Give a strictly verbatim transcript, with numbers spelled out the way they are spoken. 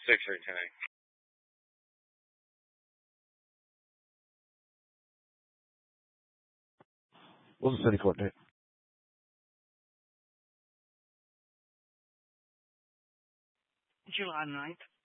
Sixer tonight. What's the city court date? July ninth.